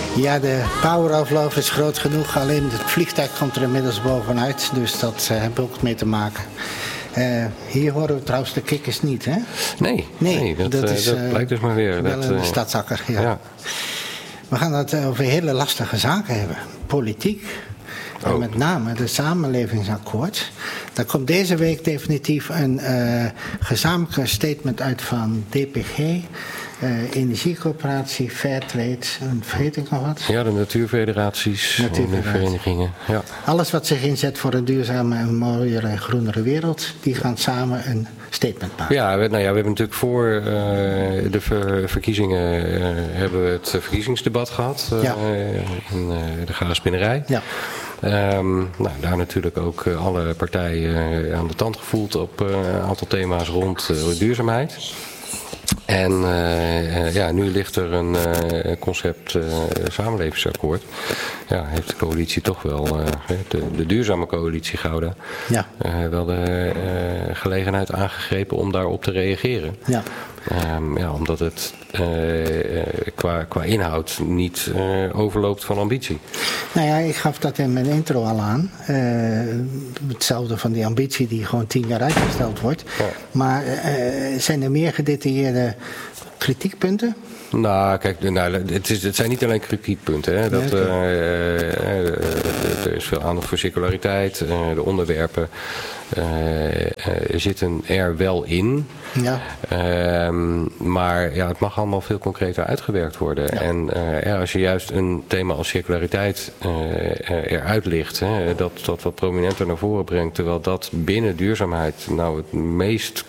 Ja, de power of love is groot genoeg. Alleen het vliegtuig komt er inmiddels bovenuit. Dus dat hebben we ook mee te maken. Hier horen we trouwens de kikkers niet, hè? Nee, dat blijkt dus maar weer. Wel een stadsakker, ja. We gaan het over hele lastige zaken hebben. Politiek. En met name de samenlevingsakkoord. Daar komt deze week definitief een gezamenlijke statement uit van DPG, Energiecoöperatie, Fairtrade, en vergeet ik nog wat? Ja, de natuurfederaties en de verenigingen. Ja. Alles wat zich inzet voor een duurzame en mooiere en groenere wereld, die gaan samen een statement maken. Ja, we hebben natuurlijk voor de verkiezingen hebben we het verkiezingsdebat gehad in de Gale Spinnerij. Ja. Daar natuurlijk ook alle partijen aan de tand gevoeld op een aantal thema's rond duurzaamheid. En nu ligt er een concept samenlevingsakkoord. Ja, heeft de coalitie toch wel, de duurzame coalitie Gouda, wel de gelegenheid aangegrepen om daarop te reageren. Ja. Omdat het qua inhoud niet overloopt van ambitie. Nou ja, ik gaf dat in mijn intro al aan. Hetzelfde van die ambitie die gewoon 10 jaar uitgesteld wordt. Ja. Maar zijn er meer gedetailleerde kritiekpunten? Nou, kijk, het zijn niet alleen kritiekpunten. Hè. Er is veel aandacht voor circulariteit. De onderwerpen zitten er wel in. Ja. Maar het mag allemaal veel concreter uitgewerkt worden. Ja. En als je juist een thema als circulariteit eruit licht, dat wat prominenter naar voren brengt, terwijl dat binnen duurzaamheid nou het meest